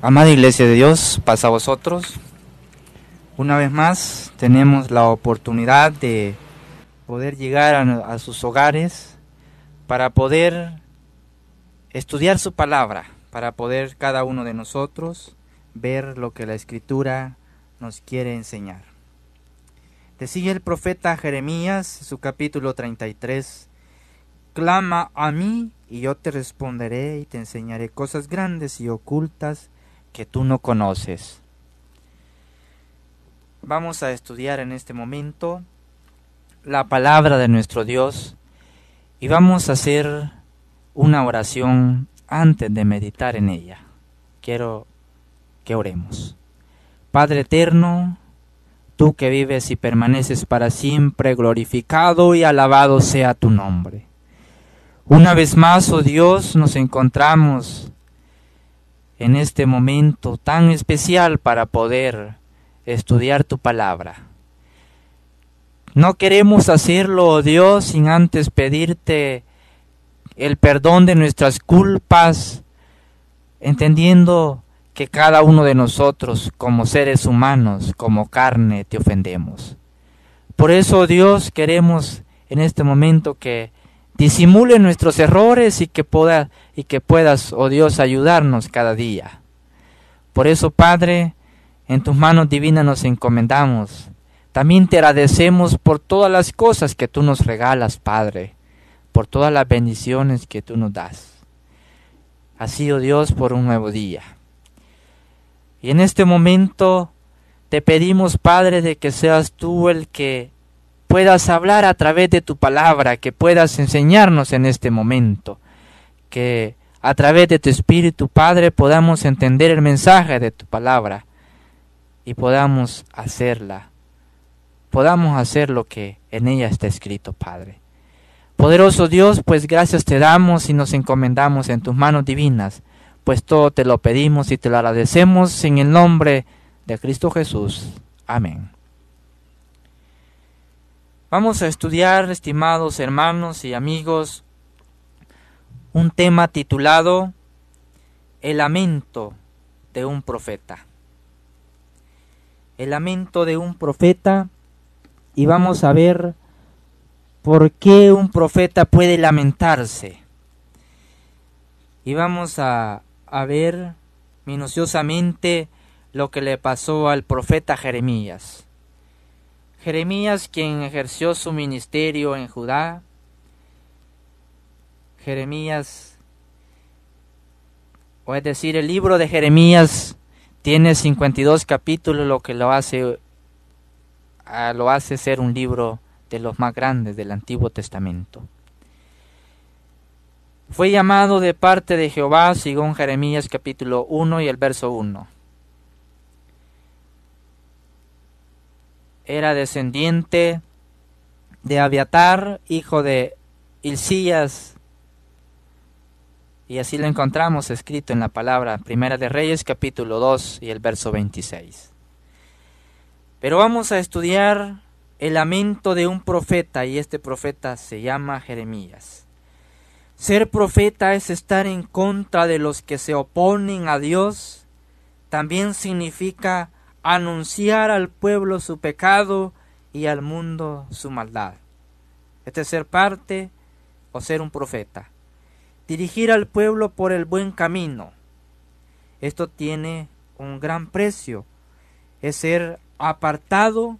Amada Iglesia de Dios, paz a vosotros. Una vez más tenemos la oportunidad de poder llegar a sus hogares para poder estudiar su palabra, para poder cada uno de nosotros ver lo que la Escritura nos quiere enseñar. Decía el profeta Jeremías, en su capítulo 33, «Clama a mí y yo te responderé y te enseñaré cosas grandes y ocultas que tú no conoces». Vamos a estudiar en este momento la palabra de nuestro Dios y vamos a hacer una oración antes de meditar en ella. Quiero que oremos. Padre eterno, tú que vives y permaneces para siempre, glorificado y alabado sea tu nombre. Una vez más, oh Dios, nos encontramos en este momento tan especial para poder estudiar tu palabra. No queremos hacerlo, oh Dios, sin antes pedirte el perdón de nuestras culpas, entendiendo que cada uno de nosotros, como seres humanos, como carne, te ofendemos. Por eso, oh Dios, queremos en este momento que disimule nuestros errores y que puedas, oh Dios, ayudarnos cada día. Por eso, Padre, en tus manos divinas nos encomendamos. También te agradecemos por todas las cosas que tú nos regalas, Padre, por todas las bendiciones que tú nos das. Así, oh Dios, por un nuevo día. Y en este momento te pedimos, Padre, de que seas tú el que puedas hablar a través de tu palabra, que puedas enseñarnos en este momento, que a través de tu Espíritu, Padre, podamos entender el mensaje de tu palabra y podamos hacer lo que en ella está escrito, Padre. Poderoso Dios, pues gracias te damos y nos encomendamos en tus manos divinas, pues todo te lo pedimos y te lo agradecemos en el nombre de Cristo Jesús. Amén. Vamos a estudiar, estimados hermanos y amigos, un tema titulado El lamento de un profeta. El lamento de un profeta, y vamos a ver por qué un profeta puede lamentarse. Y vamos a ver minuciosamente lo que le pasó al profeta Jeremías. Jeremías, quien ejerció su ministerio en Judá. Jeremías, o es decir, el libro de Jeremías tiene 52 capítulos, lo que lo hace ser un libro de los más grandes del Antiguo Testamento. Fue llamado de parte de Jehová, según Jeremías capítulo 1 y el verso 1. Era descendiente de Abiatar, hijo de Hilcías, y así lo encontramos escrito en la palabra Primera de Reyes capítulo 2 y el verso 26. Pero vamos a estudiar el lamento de un profeta, y este profeta se llama Jeremías. Ser profeta es estar en contra de los que se oponen a Dios. También significa anunciar al pueblo su pecado y al mundo su maldad. Este es ser parte o ser un profeta. Dirigir al pueblo por el buen camino. Esto tiene un gran precio. Es ser apartado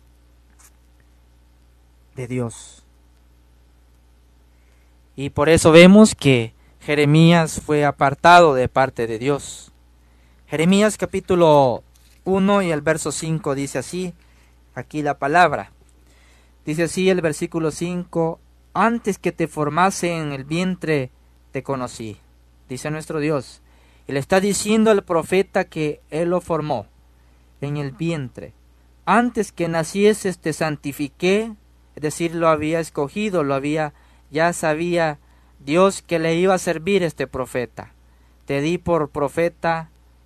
de Dios. Y por eso vemos que Jeremías fue apartado de parte de Dios. Jeremías capítulo 1 y el verso 5 dice así, aquí la palabra. Dice así el versículo 5, antes que te formase en el vientre te conocí, dice nuestro Dios. Y le está diciendo al profeta que él lo formó en el vientre. Antes que nacieses te santifiqué, es decir, lo había escogido, ya sabía Dios que le iba a servir este profeta. Te di por profeta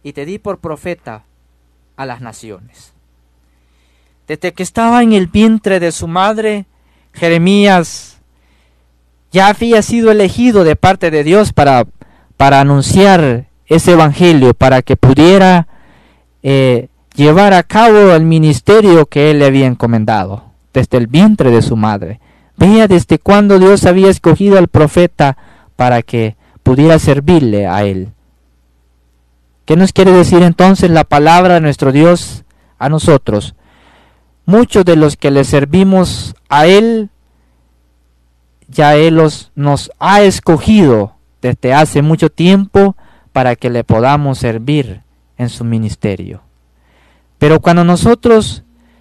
a las naciones. Desde que estaba en el vientre de su madre, Jeremías ya había sido elegido de parte de Dios para anunciar ese evangelio para que pudiera llevar a cabo el ministerio que él le había encomendado desde el vientre de su madre. Vea desde cuándo Dios había escogido al profeta para que pudiera servirle a él. ¿Qué nos quiere decir entonces la palabra de nuestro Dios a nosotros? Muchos de los que le servimos a él, ya él nos ha escogido desde hace mucho tiempo para que le podamos servir en su ministerio. Pero cuando nosotros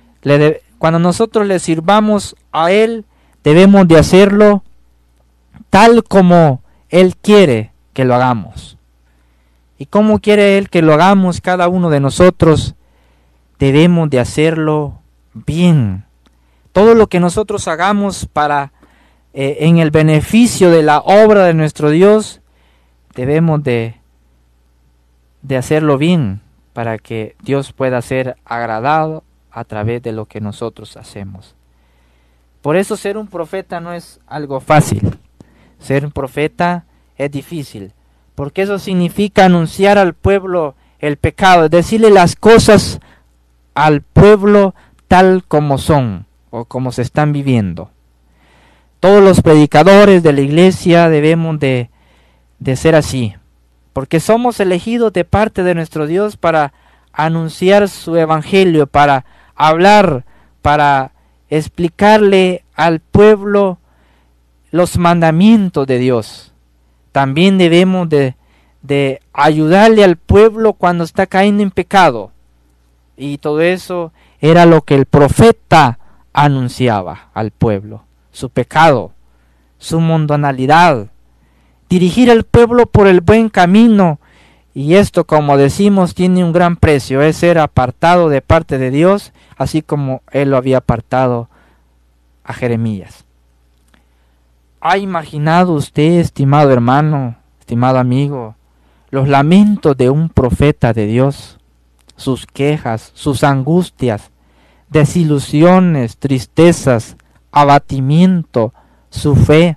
le sirvamos a él, debemos de hacerlo tal como él quiere que lo hagamos. ¿Y cómo quiere él que lo hagamos cada uno de nosotros? Debemos de hacerlo bien. Todo lo que nosotros hagamos en el beneficio de la obra de nuestro Dios, debemos de hacerlo bien para que Dios pueda ser agradado a través de lo que nosotros hacemos. Por eso ser un profeta no es algo fácil. Ser un profeta es difícil, porque eso significa anunciar al pueblo el pecado, decirle las cosas al pueblo tal como son o como se están viviendo. Todos los predicadores de la iglesia debemos de ser así, porque somos elegidos de parte de nuestro Dios para anunciar su evangelio, para hablar, para explicarle al pueblo los mandamientos de Dios. También debemos de ayudarle al pueblo cuando está cayendo en pecado. Y todo eso era lo que el profeta anunciaba al pueblo: su pecado, su mundanalidad, dirigir al pueblo por el buen camino. Y esto, como decimos, tiene un gran precio, es ser apartado de parte de Dios, así como él lo había apartado a Jeremías. ¿Ha imaginado usted, estimado hermano, estimado amigo, los lamentos de un profeta de Dios? Sus quejas, sus angustias, desilusiones, tristezas, abatimiento, su fe.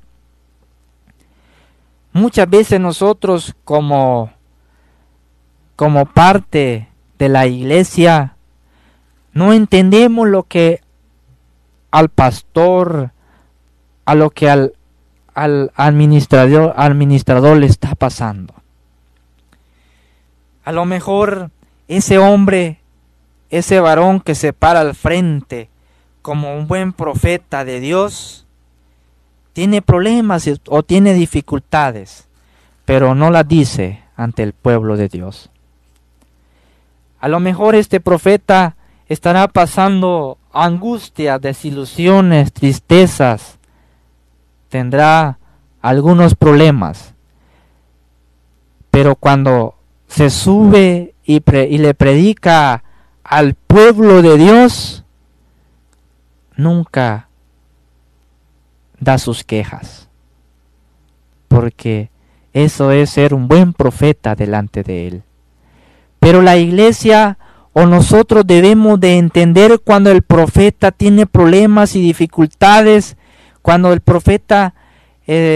Muchas veces nosotros como parte de la iglesia no entendemos lo que al pastor, a lo que al administrador le está pasando. A lo mejor ese hombre, ese varón que se para al frente como un buen profeta de Dios, tiene problemas o tiene dificultades, pero no las dice ante el pueblo de Dios. A lo mejor este profeta estará pasando angustias, desilusiones, tristezas, tendrá algunos problemas, pero cuando se sube y le predica al pueblo de Dios, nunca da sus quejas, porque eso es ser un buen profeta delante de él. Pero la iglesia o nosotros debemos de entender cuando el profeta tiene problemas y dificultades, cuando el profeta